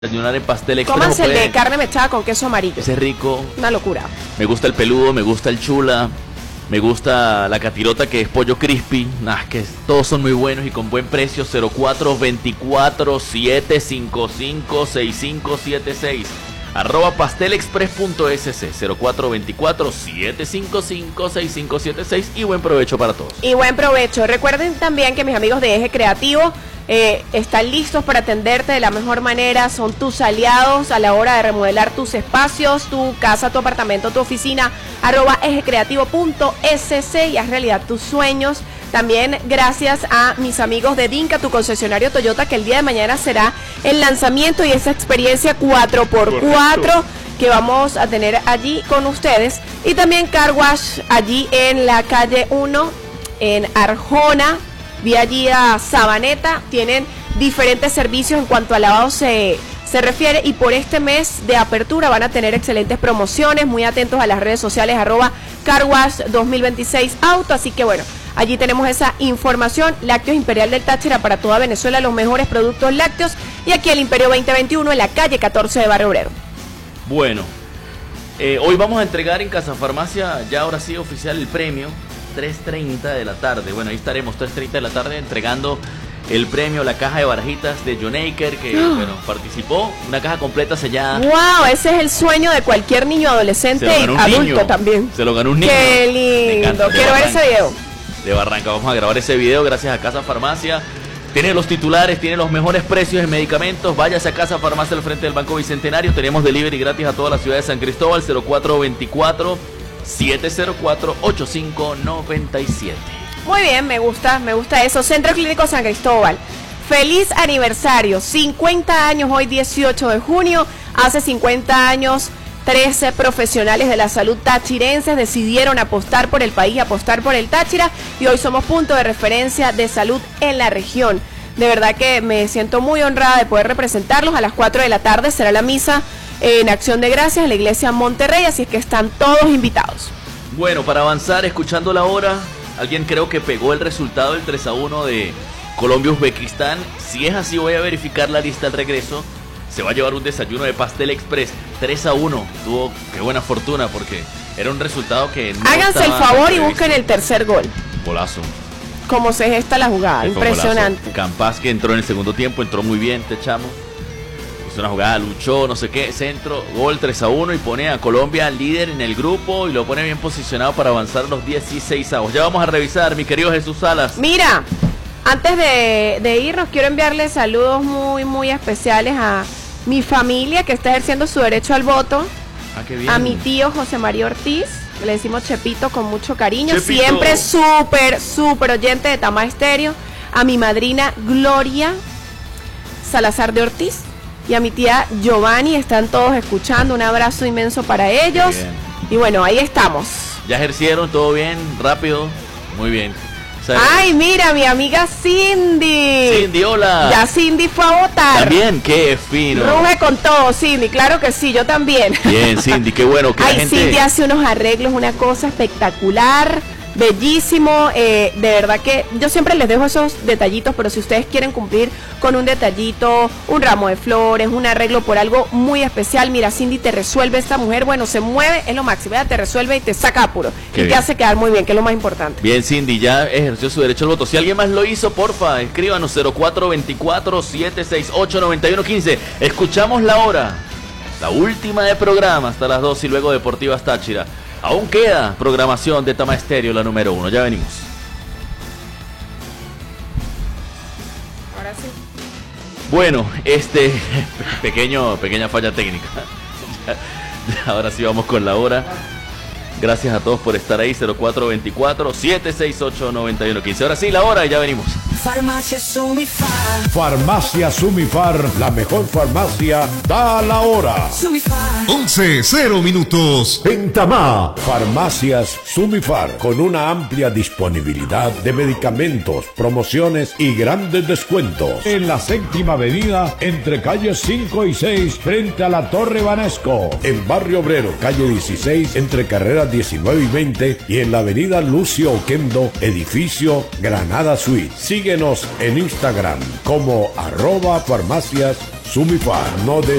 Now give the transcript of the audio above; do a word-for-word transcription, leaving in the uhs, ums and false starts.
Desayunar en Pastel Express. Cómanse el de carne mechada con queso amarillo. Ese es rico. Una locura. Me gusta el peludo, me gusta el chula, me gusta la catirota que es pollo crispy. Nah, que todos son muy buenos y con buen precio. Cero cuatro dos cuatro, siete cinco cinco, seis cinco siete seis. Arroba pastelexpress.sc cero cuatro dos cuatro, siete cinco cinco, seis cinco siete seis. Y buen provecho para todos. Y buen provecho. Recuerden también que mis amigos de Eje Creativo eh, están listos para atenderte de la mejor manera. Son tus aliados a la hora de remodelar tus espacios, tu casa, tu apartamento, tu oficina. Arroba ejecreativo.sc y haz realidad tus sueños. También gracias a mis amigos de Dinka, tu concesionario Toyota, que el día de mañana será el lanzamiento y esa experiencia cuatro por cuatro que vamos a tener allí con ustedes. Y también Car Wash allí en la calle uno, en Arjona, vía allí a Sabaneta. Tienen diferentes servicios en cuanto a lavado se, se refiere. Y por este mes de apertura van a tener excelentes promociones. Muy atentos a las redes sociales, arroba Car Wash dos mil veintiséis Auto. Así que bueno, allí tenemos esa información. Lácteos Imperial del Táchira para toda Venezuela, los mejores productos lácteos. Y aquí el Imperio veinte veintiuno en la calle catorce de Barrio Obrero. Bueno, eh, hoy vamos a entregar en Casa Farmacia, ya ahora sí oficial, el premio, tres treinta de la tarde. Bueno, ahí estaremos, tres treinta de la tarde, entregando el premio, la caja de barajitas de John Aker, que oh. bueno, participó, una caja completa sellada. ¡Wow! Ese es el sueño de cualquier niño, adolescente y adulto niño. también. Se lo ganó un niño. ¡Qué lindo! Quiero ver ese video. De Barranca, vamos a grabar ese video gracias a Casa Farmacia. Tiene los titulares, tiene los mejores precios en medicamentos. Váyase a Casa Farmacia al frente del Banco Bicentenario. Tenemos delivery gratis a toda la ciudad de San Cristóbal. Cero cuatro dos cuatro, siete cero cuatro, ocho cinco nueve siete. Muy bien, me gusta, me gusta eso. Centro Clínico San Cristóbal. Feliz aniversario, cincuenta años hoy, dieciocho de junio. Hace cincuenta años, trece profesionales de la salud tachirenses decidieron apostar por el país, apostar por el Táchira, y hoy somos punto de referencia de salud en la región. De verdad que me siento muy honrada de poder representarlos. A las cuatro de la tarde será la misa en Acción de Gracias en la iglesia Monterrey, así es que están todos invitados. Bueno, para avanzar, escuchando la hora, alguien creo que pegó el resultado del tres a uno de Colombia-Uzbekistán. Si es así, voy a verificar la lista al regreso. Se va a llevar un desayuno de Pastel Express. tres a uno. Tuvo qué buena fortuna porque era un resultado que no Háganse el favor y busquen el tercer gol. Golazo. Cómo se gesta la jugada. Impresionante. Campas, que entró en el segundo tiempo, entró muy bien, te echamos. Hizo una jugada, luchó, no sé qué, centro, gol tres a uno y pone a Colombia líder en el grupo y lo pone bien posicionado para avanzar los dieciséis avos. Ya vamos a revisar, mi querido Jesús Salas. Mira, antes de, de irnos, quiero enviarle saludos muy, muy especiales a mi familia que está ejerciendo su derecho al voto. Ah, qué bien. A mi tío José María Ortiz, le decimos Chepito con mucho cariño. Chepito. Siempre súper, súper oyente de Tama Estéreo. A mi madrina Gloria Salazar de Ortiz y a mi tía Giovanni, están todos escuchando. Un abrazo inmenso para ellos. Y bueno, ahí estamos. Ya ejercieron, todo bien, rápido, muy bien. Ay, mira, mi amiga Cindy. Cindy, hola. Ya Cindy fue a votar. También, qué fino. Ruge con todo, Cindy, claro que sí, yo también. Bien, Cindy, qué bueno que Ay, la gente... Cindy hace unos arreglos, una cosa espectacular, bellísimo. Eh, de verdad que yo siempre les dejo esos detallitos, pero si ustedes quieren cumplir con un detallito, un ramo de flores, un arreglo por algo muy especial, mira, Cindy te resuelve. Esta mujer, bueno, se mueve, es lo máximo, ella te resuelve y te saca apuro. Qué y bien. Te hace quedar muy bien, que es lo más importante. Bien, Cindy, ya ejerció su derecho al voto. Si alguien más lo hizo, porfa, escríbanos cero cuatro dos cuatro, siete seis ocho, nueve uno uno cinco. Escuchamos la hora, la última de programa hasta las dos y luego Deportivas Táchira. Aún queda programación de Tama Estéreo, la número uno. Ya venimos. Ahora sí. Bueno, este pequeño, pequeña falla técnica. Ahora sí vamos con la hora. Gracias a todos por estar ahí. Cero cuatro dos cuatro, siete seis ocho, nueve uno uno cinco. Ahora sí, la hora y ya venimos. Farmacia Sumifar. Farmacia Sumifar, la mejor farmacia, da la hora. Sumifar. once, cero minutos. En Tamá, Farmacias Sumifar, con una amplia disponibilidad de medicamentos, promociones y grandes descuentos. En la séptima avenida, entre calles cinco y seis, frente a la Torre Banesco. En Barrio Obrero, calle dieciséis, entre carreras diecinueve y veinte. Y en la avenida Lucio Oquendo, edificio Granada Suite. Sigue Síguenos en Instagram como arroba farmacias Sumifar. No